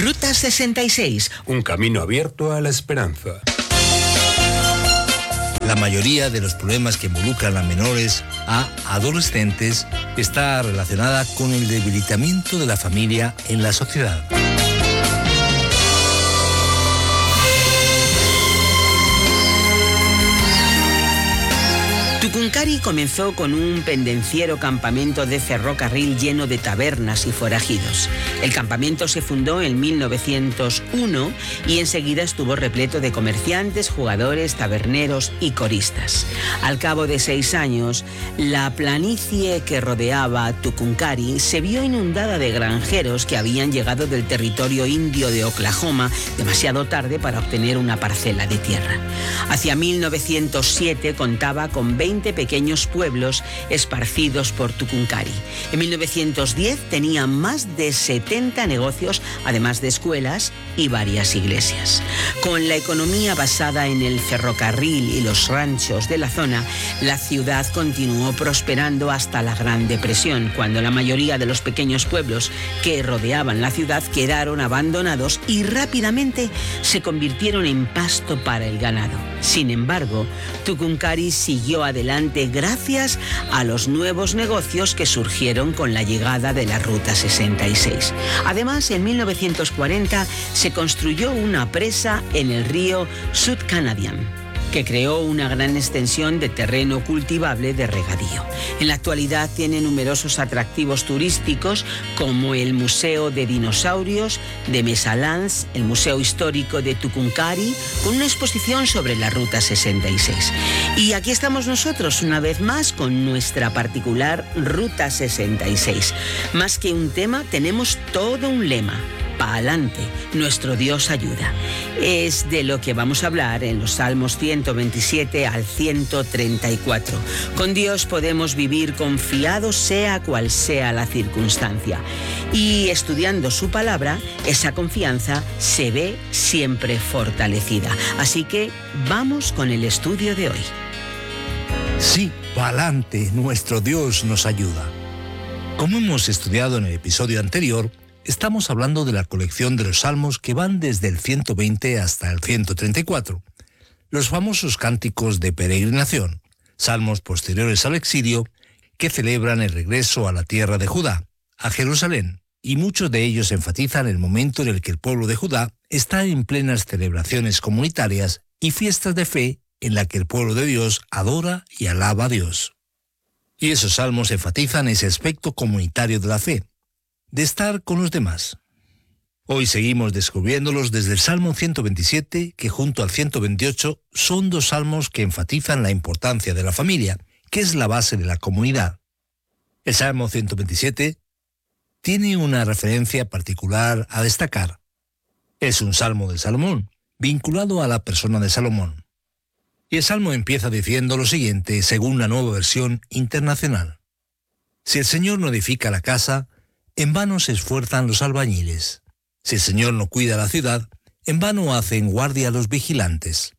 Ruta 66. Un camino abierto a la esperanza. La mayoría de los problemas que involucran a menores a adolescentes está relacionada con el debilitamiento de la familia en la sociedad. Tucumcari comenzó con un pendenciero campamento de ferrocarril lleno de tabernas y forajidos. El campamento se fundó en 1901 y enseguida estuvo repleto de comerciantes, jugadores, taberneros y coristas. Al cabo de 6 años, la planicie que rodeaba Tucumcari se vio inundada de granjeros que habían llegado del territorio indio de Oklahoma demasiado tarde para obtener una parcela de tierra. Hacia 1907 contaba con 20 pequeños pueblos esparcidos por Tucumcari. En 1910 tenía más de 70 negocios, además de escuelas y varias iglesias. Con la economía basada en el ferrocarril y los ranchos de la zona, la ciudad continuó prosperando hasta la Gran Depresión, cuando la mayoría de los pequeños pueblos que rodeaban la ciudad quedaron abandonados y rápidamente se convirtieron en pasto para el ganado. Sin embargo, Tucumcari siguió adelante gracias a los nuevos negocios que surgieron con la llegada de la Ruta 66. Además, en 1940 se construyó una presa en el río Sud Canadian, que creó una gran extensión de terreno cultivable de regadío. En la actualidad tiene numerosos atractivos turísticos como el Museo de Dinosaurios de Mesalans, el Museo Histórico de Tucumcari, con una exposición sobre la Ruta 66. Y aquí estamos nosotros una vez más con nuestra particular Ruta 66. Más que un tema, tenemos todo un lema. Pa'alante, nuestro Dios ayuda. Es de lo que vamos a hablar en los Salmos 127 al 134. Con Dios podemos vivir confiados sea cual sea la circunstancia. Y estudiando su palabra, esa confianza se ve siempre fortalecida. Así que vamos con el estudio de hoy. Sí, pa'alante, nuestro Dios nos ayuda. Como hemos estudiado en el episodio anterior, estamos hablando de la colección de los salmos que van desde el 120 hasta el 134, los famosos cánticos de peregrinación, salmos posteriores al exilio que celebran el regreso a la tierra de Judá, a Jerusalén, y muchos de ellos enfatizan el momento en el que el pueblo de Judá está en plenas celebraciones comunitarias y fiestas de fe en la que el pueblo de Dios adora y alaba a Dios. Y esos salmos enfatizan ese aspecto comunitario de la fe, de estar con los demás. Hoy seguimos descubriéndolos desde el Salmo 127, que junto al 128 son dos salmos que enfatizan la importancia de la familia, que es la base de la comunidad. El Salmo 127 tiene una referencia particular a destacar. Es un salmo de Salomón, vinculado a la persona de Salomón. Y el salmo empieza diciendo lo siguiente, según la Nueva Versión Internacional. Si el Señor no edifica la casa, en vano se esfuerzan los albañiles. Si el Señor no cuida la ciudad, en vano hacen guardia los vigilantes.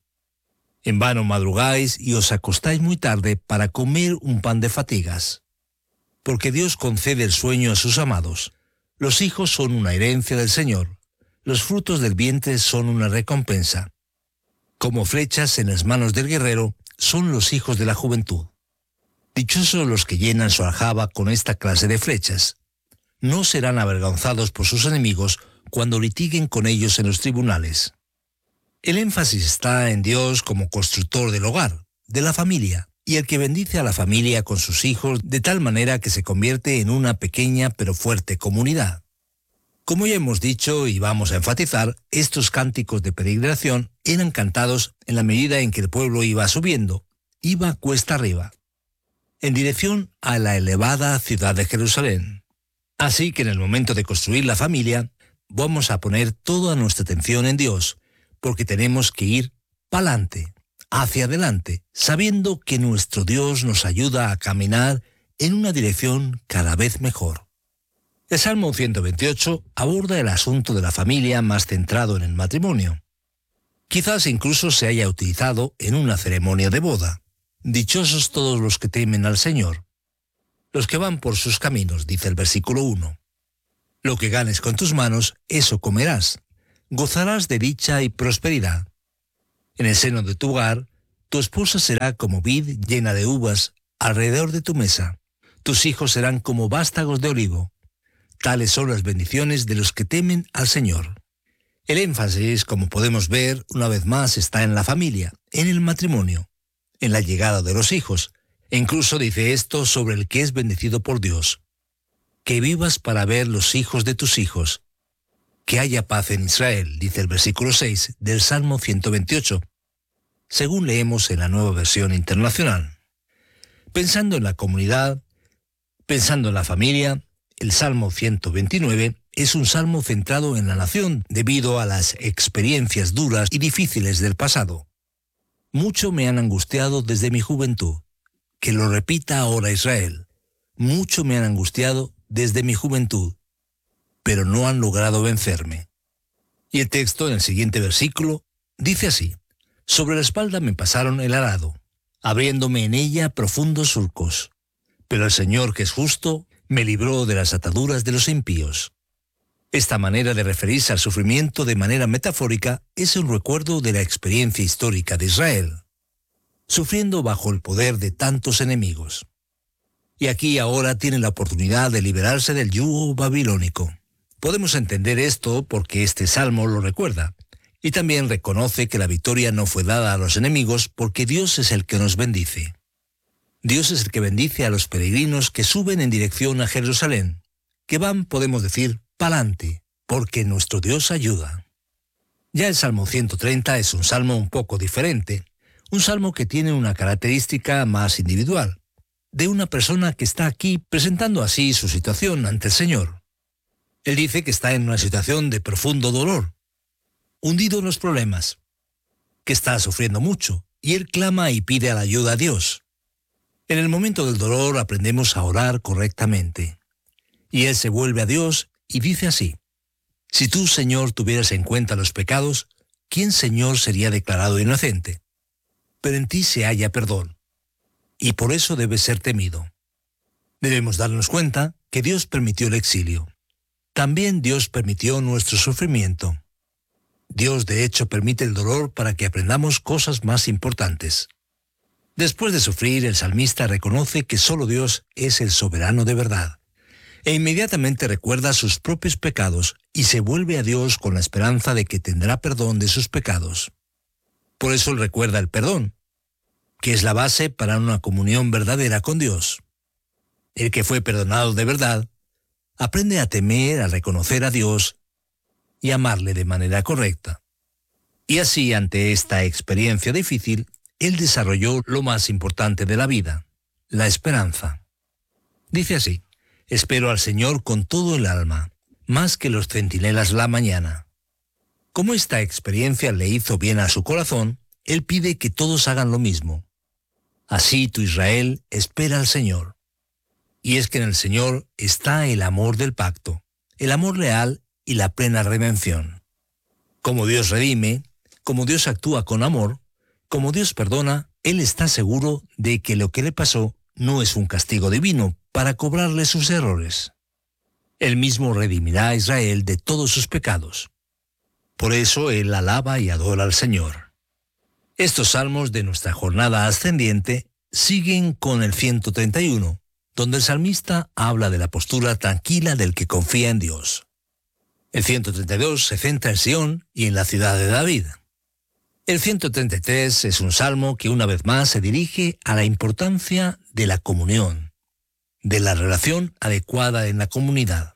En vano madrugáis y os acostáis muy tarde para comer un pan de fatigas. Porque Dios concede el sueño a sus amados. Los hijos son una herencia del Señor. Los frutos del vientre son una recompensa. Como flechas en las manos del guerrero son los hijos de la juventud. Dichosos los que llenan su aljaba con esta clase de flechas. No serán avergonzados por sus enemigos cuando litiguen con ellos en los tribunales. El énfasis está en Dios como constructor del hogar, de la familia, y el que bendice a la familia con sus hijos de tal manera que se convierte en una pequeña pero fuerte comunidad. Como ya hemos dicho y vamos a enfatizar, estos cánticos de peregrinación eran cantados en la medida en que el pueblo iba subiendo, iba cuesta arriba, en dirección a la elevada ciudad de Jerusalén. Así que en el momento de construir la familia, vamos a poner toda nuestra atención en Dios, porque tenemos que ir pa'lante, hacia adelante, sabiendo que nuestro Dios nos ayuda a caminar en una dirección cada vez mejor. El Salmo 128 aborda el asunto de la familia más centrado en el matrimonio. Quizás incluso se haya utilizado en una ceremonia de boda. Dichosos todos los que temen al Señor. Los que van por sus caminos, dice el versículo 1. Lo que ganes con tus manos, eso comerás. Gozarás de dicha y prosperidad. En el seno de tu hogar, tu esposa será como vid llena de uvas alrededor de tu mesa. Tus hijos serán como vástagos de olivo. Tales son las bendiciones de los que temen al Señor. El énfasis, como podemos ver, una vez más está en la familia, en el matrimonio, en la llegada de los hijos. E incluso dice esto sobre el que es bendecido por Dios. Que vivas para ver los hijos de tus hijos. Que haya paz en Israel, dice el versículo 6 del Salmo 128, según leemos en la Nueva Versión Internacional. Pensando en la comunidad, pensando en la familia, el Salmo 129 es un salmo centrado en la nación debido a las experiencias duras y difíciles del pasado. Mucho me han angustiado desde mi juventud. Que lo repita ahora Israel. Mucho me han angustiado desde mi juventud, pero no han logrado vencerme. Y el texto en el siguiente versículo dice así: sobre la espalda me pasaron el arado, abriéndome en ella profundos surcos. Pero el Señor, que es justo, me libró de las ataduras de los impíos. Esta manera de referirse al sufrimiento de manera metafórica es un recuerdo de la experiencia histórica de Israel, sufriendo bajo el poder de tantos enemigos. Y aquí ahora tiene la oportunidad de liberarse del yugo babilónico. Podemos entender esto porque este salmo lo recuerda, y también reconoce que la victoria no fue dada a los enemigos porque Dios es el que nos bendice. Dios es el que bendice a los peregrinos que suben en dirección a Jerusalén, que van, podemos decir, pa'lante, porque nuestro Dios ayuda. Ya el Salmo 130 es un salmo un poco diferente, un salmo que tiene una característica más individual, de una persona que está aquí presentando así su situación ante el Señor. Él dice que está en una situación de profundo dolor, hundido en los problemas, que está sufriendo mucho, y él clama y pide a la ayuda a Dios. En el momento del dolor aprendemos a orar correctamente. Y él se vuelve a Dios y dice así: si tú, Señor, tuvieras en cuenta los pecados, ¿quién, Señor, sería declarado inocente? Pero en ti se halla perdón, y por eso debe ser temido. Debemos darnos cuenta que Dios permitió el exilio. También Dios permitió nuestro sufrimiento. Dios, de hecho, permite el dolor para que aprendamos cosas más importantes. Después de sufrir, el salmista reconoce que solo Dios es el soberano de verdad, e inmediatamente recuerda sus propios pecados y se vuelve a Dios con la esperanza de que tendrá perdón de sus pecados. Por eso él recuerda el perdón, que es la base para una comunión verdadera con Dios. El que fue perdonado de verdad aprende a temer, a reconocer a Dios y amarle de manera correcta. Y así, ante esta experiencia difícil, él desarrolló lo más importante de la vida, la esperanza. Dice así: espero al Señor con todo el alma, más que los centinelas la mañana. Como esta experiencia le hizo bien a su corazón, él pide que todos hagan lo mismo. Así tu Israel espera al Señor. Y es que en el Señor está el amor del pacto, el amor leal y la plena redención. Como Dios redime, como Dios actúa con amor, como Dios perdona, él está seguro de que lo que le pasó no es un castigo divino para cobrarle sus errores. Él mismo redimirá a Israel de todos sus pecados. Por eso él alaba y adora al Señor. Estos salmos de nuestra jornada ascendiente siguen con el 131, donde el salmista habla de la postura tranquila del que confía en Dios. El 132 se centra en Sión y en la ciudad de David. El 133 es un salmo que una vez más se dirige a la importancia de la comunión, de la relación adecuada en la comunidad.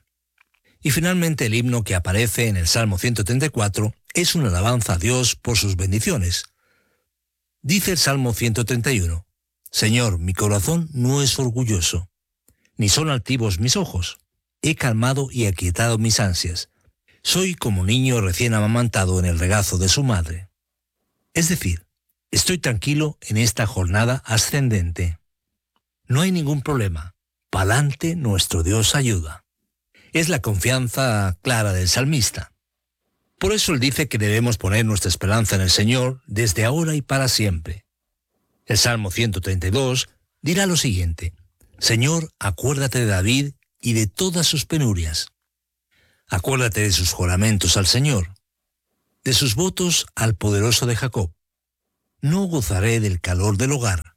Y finalmente el himno que aparece en el Salmo 134 es una alabanza a Dios por sus bendiciones. Dice el Salmo 131, Señor, mi corazón no es orgulloso, ni son altivos mis ojos. He calmado y aquietado mis ansias. Soy como niño recién amamantado en el regazo de su madre. Es decir, estoy tranquilo en esta jornada ascendente. No hay ningún problema. Pa'lante nuestro Dios ayuda. Es la confianza clara del salmista. Por eso él dice que debemos poner nuestra esperanza en el Señor desde ahora y para siempre. El Salmo 132 dirá lo siguiente: Señor, acuérdate de David y de todas sus penurias. Acuérdate de sus juramentos al Señor, de sus votos al poderoso de Jacob. No gozaré del calor del hogar,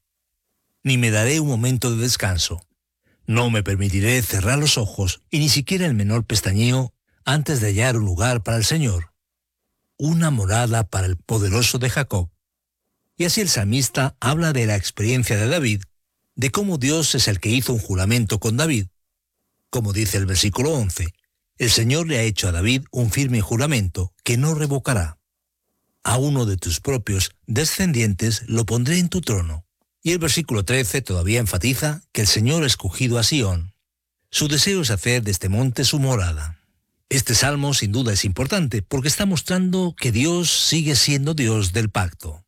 ni me daré un momento de descanso. No me permitiré cerrar los ojos y ni siquiera el menor pestañeo antes de hallar un lugar para el Señor, una morada para el poderoso de Jacob. Y así el salmista habla de la experiencia de David, de cómo Dios es el que hizo un juramento con David. Como dice el versículo 11, el Señor le ha hecho a David un firme juramento que no revocará. A uno de tus propios descendientes lo pondré en tu trono. Y el versículo 13 todavía enfatiza que el Señor ha escogido a Sión. Su deseo es hacer de este monte su morada. Este salmo sin duda es importante porque está mostrando que Dios sigue siendo Dios del pacto.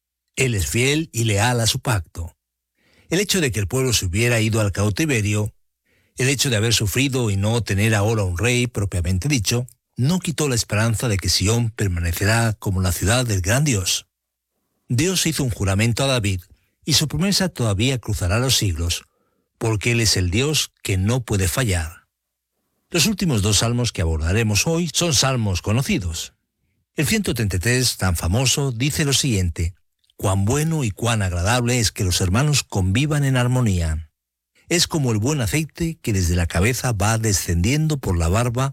Él es fiel y leal a su pacto. El hecho de que el pueblo se hubiera ido al cautiverio, el hecho de haber sufrido y no tener ahora un rey propiamente dicho, no quitó la esperanza de que Sión permanecerá como la ciudad del gran Dios. Dios hizo un juramento a David y su promesa todavía cruzará los siglos, porque Él es el Dios que no puede fallar. Los últimos dos salmos que abordaremos hoy son salmos conocidos. El 133, tan famoso, dice lo siguiente: cuán bueno y cuán agradable es que los hermanos convivan en armonía. Es como el buen aceite que desde la cabeza va descendiendo por la barba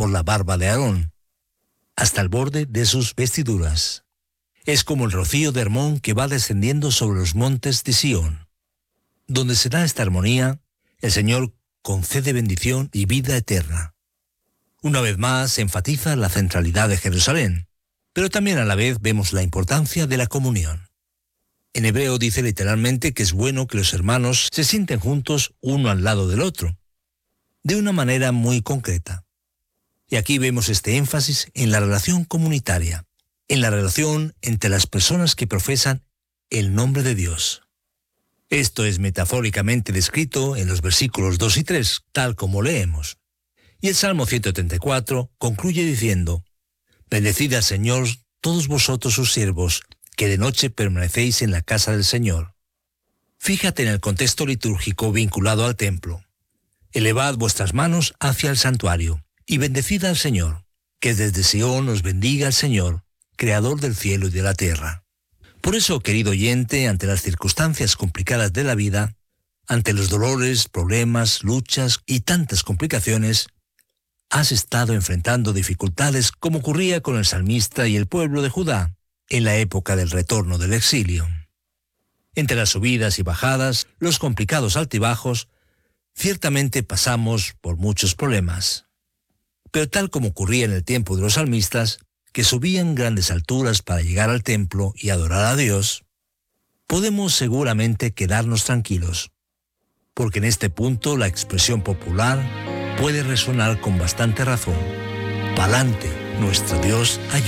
de Aarón, hasta el borde de sus vestiduras. Es como el rocío de Hermón que va descendiendo sobre los montes de Sión. Donde se da esta armonía, el Señor concede bendición y vida eterna. Una vez más se enfatiza la centralidad de Jerusalén, pero también a la vez vemos la importancia de la comunión. En hebreo dice literalmente que es bueno que los hermanos se sienten juntos uno al lado del otro, de una manera muy concreta. Y aquí vemos este énfasis en la relación comunitaria, en la relación entre las personas que profesan el nombre de Dios. Esto es metafóricamente descrito en los versículos 2 y 3, tal como leemos. Y el Salmo 134 concluye diciendo: bendecid al Señor todos vosotros sus siervos, que de noche permanecéis en la casa del Señor. Fíjate en el contexto litúrgico vinculado al templo. Elevad vuestras manos hacia el santuario, y bendecid al Señor, que desde Sión os bendiga el Señor, Creador del cielo y de la tierra. Por eso, querido oyente, ante las circunstancias complicadas de la vida, ante los dolores, problemas, luchas y tantas complicaciones, has estado enfrentando dificultades como ocurría con el salmista y el pueblo de Judá en la época del retorno del exilio. Entre las subidas y bajadas, los complicados altibajos, ciertamente pasamos por muchos problemas. Pero tal como ocurría en el tiempo de los salmistas, que subían grandes alturas para llegar al templo y adorar a Dios, podemos seguramente quedarnos tranquilos, porque en este punto la expresión popular puede resonar con bastante razón: pa'lante, nuestro Dios ayuda.